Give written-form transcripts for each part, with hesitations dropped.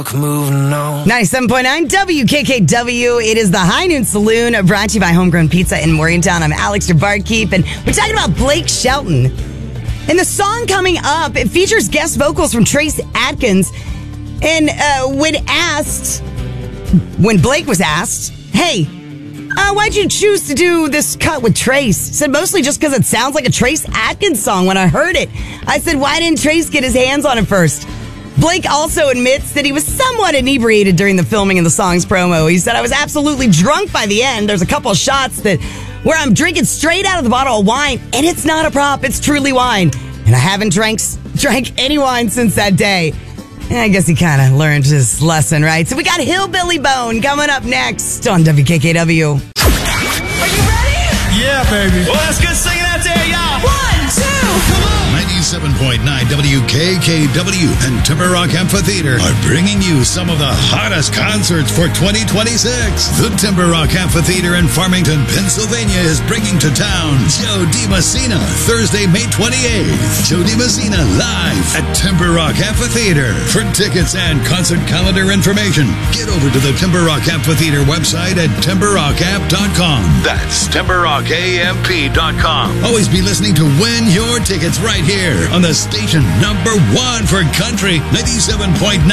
Moving on. 97.9 WKKW. It is the High Noon Saloon, brought to you by Homegrown Pizza in Morgantown. I'm Alex, your barkeep, and we're talking about Blake Shelton. And the song coming up, it features guest vocals from Trace Adkins. And when Blake was asked, hey, why'd you choose to do this cut with Trace? He said, mostly just because it sounds like a Trace Adkins song when I heard it. I said, why didn't Trace get his hands on it first? Blake also admits that he was somewhat inebriated during the filming of the song's promo. He said, I was absolutely drunk by the end. There's a couple of shots where I'm drinking straight out of the bottle of wine, and it's not a prop. It's truly wine. And I haven't drank any wine since that day. And I guess he kind of learned his lesson, right? So we got Hillbilly Bone coming up next on WKKW. Are you ready? Yeah, baby. Well, let's get singing out there, y'all. 1, 2, come on. 97.9 WKKW and Timber Rock Amphitheater are bringing you some of the hottest concerts for 2026. The Timber Rock Amphitheater in Farmington, Pennsylvania is bringing to town Joe DiMessina Thursday, May 28th. Joe DiMessina live at Timber Rock Amphitheater. For tickets and concert calendar information, get over to the Timber Rock Amphitheater website at timberrockamp.com. That's timberrockamp.com. Always be listening to Win Your Tickets right here on the station number 1 for country, 97.9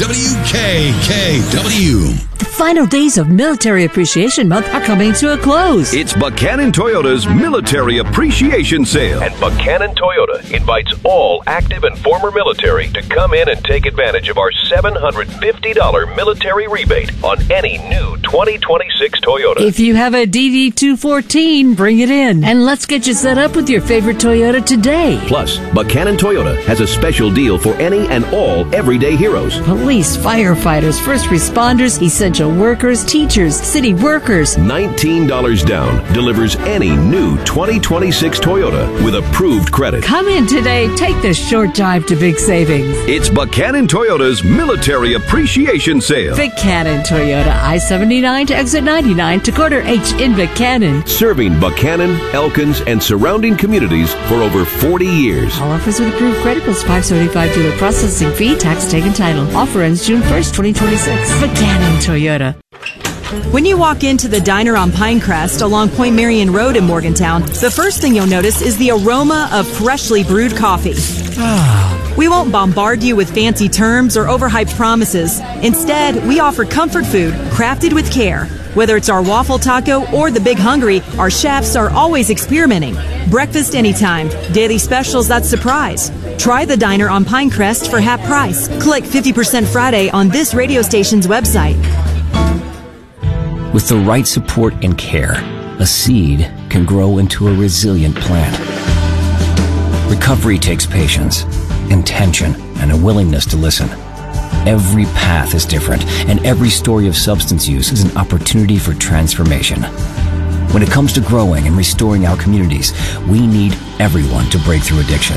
WKKW. The final days of Military Appreciation Month are coming to a close. It's Buchanan Toyota's Military Appreciation Sale. And Buchanan Toyota invites all active and former military to come in and take advantage of our $750 military rebate on any new 2026 Toyota. If you have a DD214, bring it in. And let's get you set up with your favorite Toyota today. Plus, Buchanan Toyota has a special deal for any and all everyday heroes. Police, firefighters, first responders, essential workers, teachers, city workers. $19 down delivers any new 2026 Toyota with approved credit. Come in today. Take the short drive to big savings. It's Buchanan Toyota's Military Appreciation Sale. Buchanan Toyota, I-79 to exit 99 to quarter H in Buchanan. Serving Buchanan, Elkins, and surrounding communities for over 40 years. All offers with approved credit plus $575 dealer processing fee, tax taken title. Offer ends June 1st, 2026. Buchanan Toyota. When you walk into the diner on Pinecrest along Point Marion Road in Morgantown, the first thing you'll notice is the aroma of freshly brewed coffee. We won't bombard you with fancy terms or overhyped promises. Instead, we offer comfort food crafted with care. Whether it's our waffle taco or the Big Hungry, our chefs are always experimenting. Breakfast anytime, daily specials that surprise. Try the diner on Pinecrest for half price. Click 50% Friday on this radio station's website. With the right support and care, a seed can grow into a resilient plant. Recovery takes patience, intention, and a willingness to listen. Every path is different, and every story of substance use is an opportunity for transformation. When it comes to growing and restoring our communities, we need everyone to break through addiction.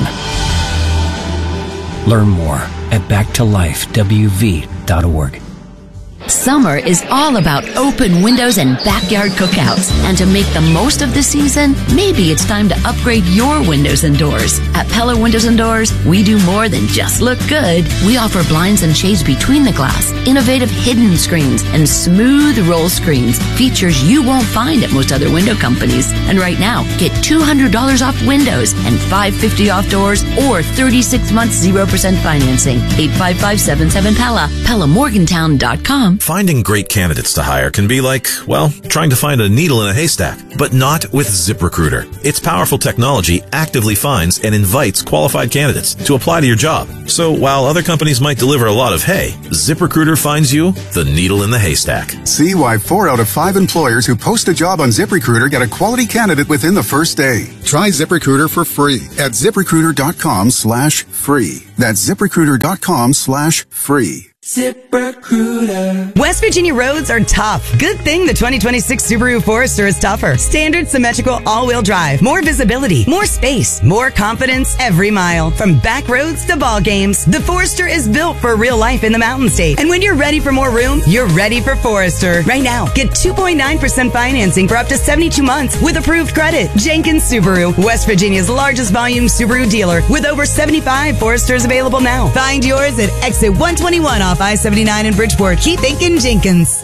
Learn more at backtolifewv.org. Summer is all about open windows and backyard cookouts. And to make the most of the season, maybe it's time to upgrade your windows and doors. At Pella Windows and Doors, we do more than just look good. We offer blinds and shades between the glass, innovative hidden screens, and smooth roll screens, features you won't find at most other window companies. And right now, get $200 off windows and $550 off doors or 36 months 0% financing. 855-77-PELLA, PellaMorgantown.com. Finding great candidates to hire can be like, well, trying to find a needle in a haystack, but not with ZipRecruiter. Its powerful technology actively finds and invites qualified candidates to apply to your job. So while other companies might deliver a lot of hay, ZipRecruiter finds you the needle in the haystack. See why 4 out of 5 employers who post a job on ZipRecruiter get a quality candidate within the first day. Try ZipRecruiter for free at ZipRecruiter.com/free. That's ZipRecruiter.com/free. ZipRecruiter. West Virginia roads are tough. Good thing the 2026 Subaru Forester is tougher. Standard symmetrical all-wheel drive. More visibility, more space, more confidence every mile. From back roads to ball games, the Forester is built for real life in the Mountain State. And when you're ready for more room, you're ready for Forester. Right now, get 2.9% financing for up to 72 months with approved credit. Jenkins Subaru, West Virginia's largest volume Subaru dealer with over 75 Foresters available now. Find yours at exit 121 off off I-79 in Bridgeport. Keep thinking Jenkins.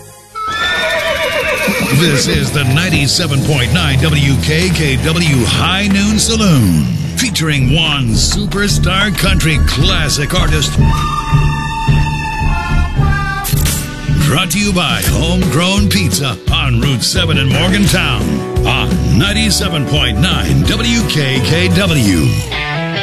This is the 97.9 WKKW High Noon Saloon, featuring one superstar country classic artist. Brought to you by Homegrown Pizza on Route 7 in Morgantown on 97.9 WKKW.